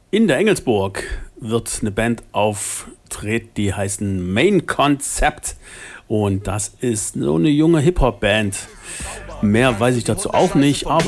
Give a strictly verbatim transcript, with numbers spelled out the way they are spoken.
In der Engelsburg wird eine Band auftreten, die heißen Main Concept. Und das ist so eine junge Hip-Hop-Band. Mehr weiß ich dazu auch nicht, aber